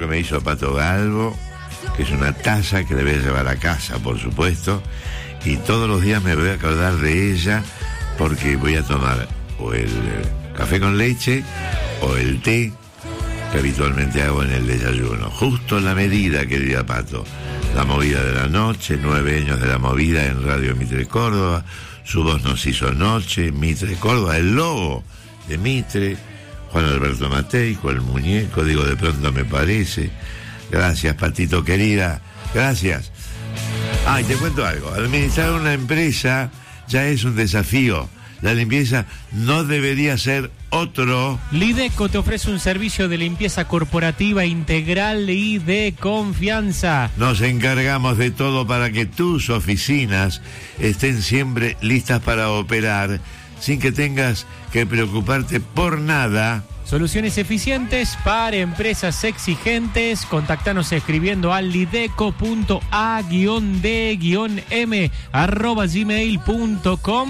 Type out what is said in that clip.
que me hizo Pato Galvo, que es una taza que le voy a llevar a casa, por supuesto, y todos los días me voy a acordar de ella, porque voy a tomar o el café con leche o el té que habitualmente hago en el desayuno. Justo la medida, querida Pato. La movida de la noche, 9 años de la movida en Radio Mitre Córdoba, Su voz nos hizo noche, Mitre Córdoba, el lobo de Mitre, Juan Alberto Mateico, el muñeco, digo, de pronto me parece. Gracias, Patito querida, gracias. Y te cuento algo, administrar una empresa ya es un desafío. La limpieza no debería ser otro. Lideco te ofrece un servicio de limpieza corporativa integral y de confianza. Nos encargamos de todo para que tus oficinas estén siempre listas para operar, sin que tengas que preocuparte por nada. Soluciones eficientes para empresas exigentes. Contactanos escribiendo al lideco.a-d-m@gmail.com.